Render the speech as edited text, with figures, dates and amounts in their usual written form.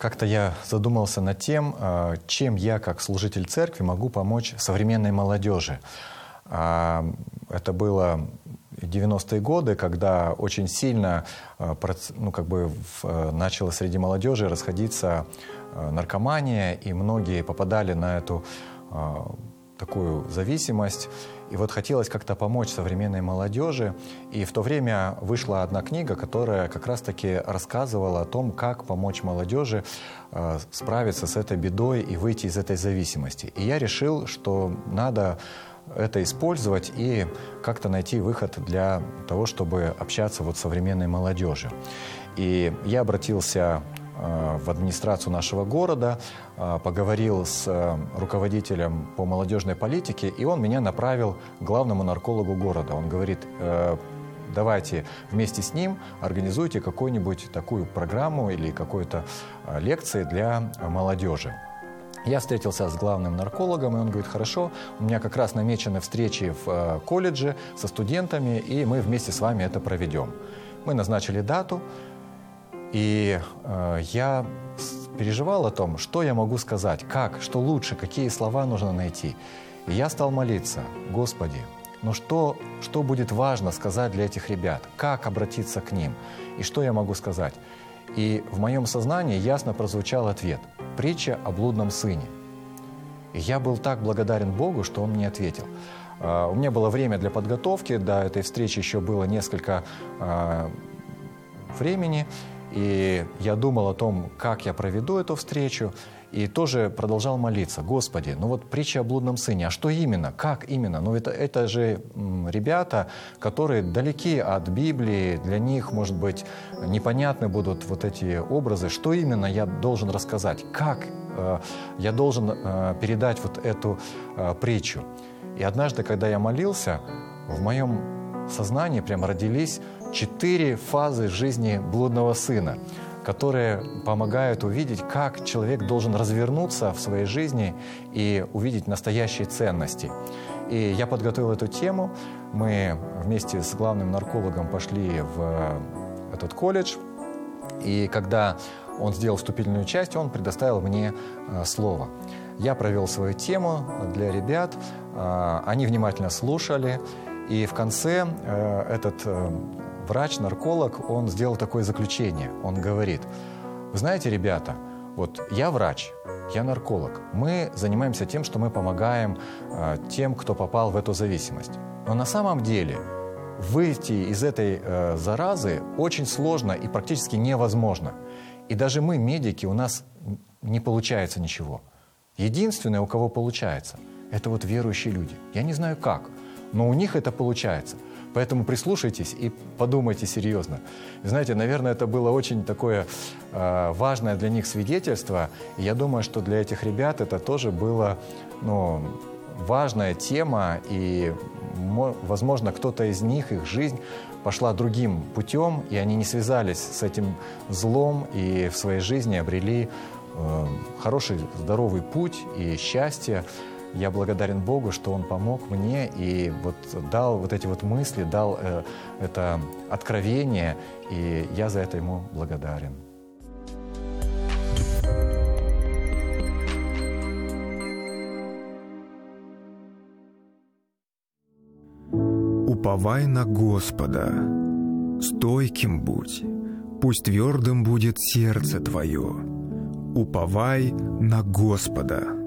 Как-то я задумался над тем, чем я, как служитель церкви, могу помочь современной молодежи. Это было 90-е годы, когда очень сильно начала среди молодежи расходиться наркомания, и многие попадали на эту такую зависимость. И вот хотелось как-то помочь современной молодежи. И в то время вышла одна книга, которая как раз-таки рассказывала о том, как помочь молодежи справиться с этой бедой и выйти из этой зависимости. И я решил, что надо это использовать и как-то найти выход для того, чтобы общаться вот с современной молодежью. И я обратился в администрацию нашего города, поговорил с руководителем по молодежной политике, и он меня направил к главному наркологу города. Он говорит: давайте вместе с ним организуйте какую-нибудь такую программу или какую-то лекции для молодежи. Я встретился с главным наркологом, и он говорит: хорошо, у меня как раз намечены встречи в колледже со студентами, и мы вместе с вами это проведем. Мы назначили дату, и я переживал о том, что я могу сказать, как, что лучше, какие слова нужно найти. И я стал молиться: Господи, что будет важно сказать для этих ребят, как обратиться к ним, и что я могу сказать. И в моем сознании ясно прозвучал ответ: притча о блудном сыне. И я был так благодарен Богу, что Он мне ответил. У меня было время для подготовки, до этой встречи еще было несколько времени, и я думал о том, как я проведу эту встречу, и тоже продолжал молиться: Господи, притча о блудном сыне, а что именно, как именно? Это же ребята, которые далеки от Библии, для них, может быть, непонятны будут вот эти образы. Что именно я должен рассказать? Как я должен передать вот эту притчу? И однажды, когда я молился, в моем сознании прямо родились 4 фазы жизни блудного сына, которые помогают увидеть, как человек должен развернуться в своей жизни и увидеть настоящие ценности. И я подготовил эту тему. Мы вместе с главным наркологом пошли в этот колледж. И когда он сделал вступительную часть, он предоставил мне слово. Я провел свою тему для ребят. Они внимательно слушали. И в конце этот врач-нарколог, он сделал такое заключение. Он говорит: вы знаете, ребята, я врач, я нарколог. Мы занимаемся тем, что мы помогаем тем, кто попал в эту зависимость. Но на самом деле выйти из этой заразы очень сложно и практически невозможно. И даже мы, медики, у нас не получается ничего. Единственное, у кого получается, это верующие люди. Я не знаю как, но у них это получается. Поэтому прислушайтесь и подумайте серьезно. И знаете, наверное, это было очень такое важное для них свидетельство. И я думаю, что для этих ребят это тоже была важная тема. И, возможно, кто-то из них, их жизнь пошла другим путем, и они не связались с этим злом и в своей жизни обрели хороший, здоровый путь и счастье. Я благодарен Богу, что Он помог мне и дал эти мысли, дал это откровение, и я за это Ему благодарен. Уповай на Господа, стойким будь, пусть твердым будет сердце твое. Уповай на Господа.